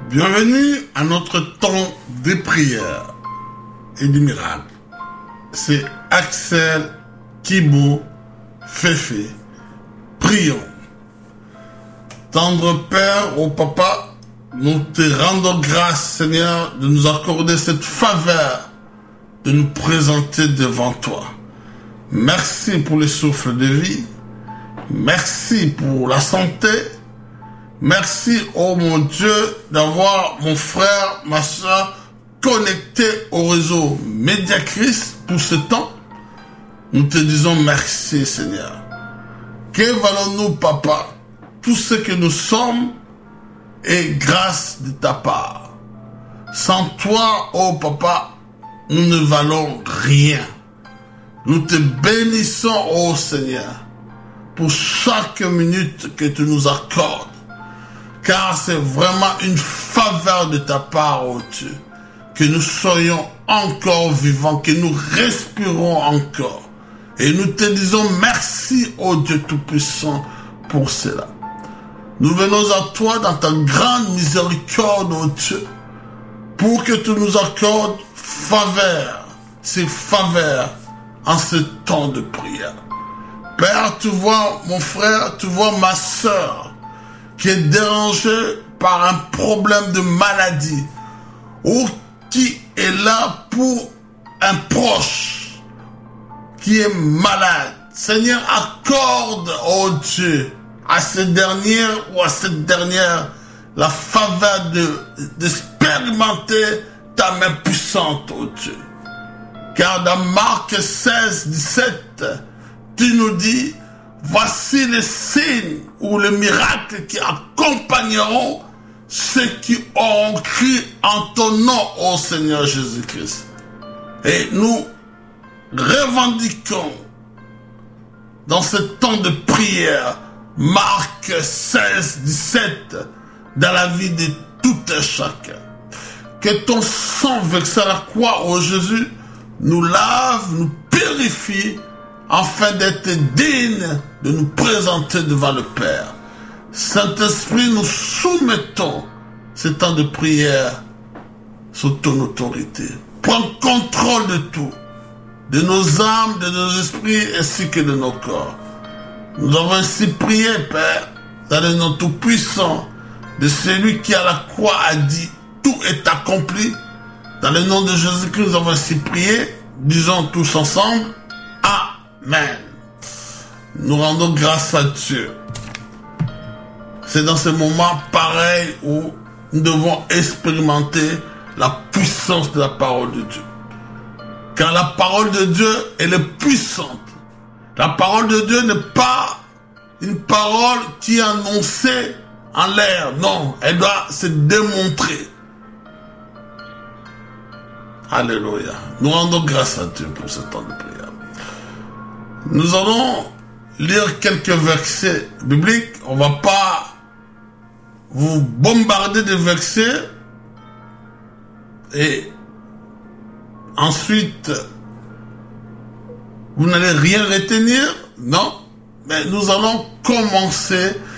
Bienvenue à notre temps de prière et de miracles. C'est Axel Kibo Féfé. Prions. Tendre Père, ô Papa, nous te rendons grâce, Seigneur, de nous accorder cette faveur de nous présenter devant toi. Merci pour le souffle de vie. Merci pour la santé. Merci, oh mon Dieu, d'avoir mon frère, ma soeur connectés au réseau Mediacris pour ce temps. Nous te disons merci, Seigneur. Que valons-nous, Papa? Tout ce que nous sommes est grâce de ta part. Sans toi, oh Papa, nous ne valons rien. Nous te bénissons, oh Seigneur, pour chaque minute que tu nous accordes. Car c'est vraiment une faveur de ta part, oh Dieu, que nous soyons encore vivants, que nous respirons encore. Et nous te disons merci, oh Dieu Tout-Puissant, pour cela. Nous venons à toi dans ta grande miséricorde, oh Dieu, pour que tu nous accordes faveur, ces faveurs en ce temps de prière. Père, tu vois mon frère, tu vois ma soeur, qui est dérangé par un problème de maladie ou qui est là pour un proche qui est malade. Seigneur, accorde, oh Dieu, à ce dernier ou à cette dernière la faveur d'expérimenter ta main puissante, oh Dieu. Car dans Marc 16, 17, tu nous dis: voici les signes ou les miracles qui accompagneront ceux qui auront cru en ton nom, ô Seigneur Jésus-Christ. Et nous revendiquons dans ce temps de prière Marc 16, 17 dans la vie de tout un chacun. Que ton sang versé à la croix, ô Jésus, nous lave, nous purifie, afin d'être dignes de nous présenter devant le Père. Saint-Esprit, nous soumettons ce temps de prière sous ton autorité. Prends contrôle de tout, de nos âmes, de nos esprits, ainsi que de nos corps. Nous avons ainsi prié, Père, dans le nom tout-puissant de celui qui à la croix a dit « Tout est accompli ». Dans le nom de Jésus-Christ, nous avons ainsi prié. Disons tous ensemble « Amen ». Nous rendons grâce à Dieu. C'est dans ce moment pareil où nous devons expérimenter la puissance de la parole de Dieu. Car la parole de Dieu, elle est puissante. La parole de Dieu n'est pas une parole qui est annoncée en l'air. Non, elle doit se démontrer. Alléluia. Nous rendons grâce à Dieu pour ce temps de prière. Nous allons lire quelques versets bibliques. On ne va pas vous bombarder de versets. Et ensuite, vous n'allez rien retenir. Non. Mais nous allons commencer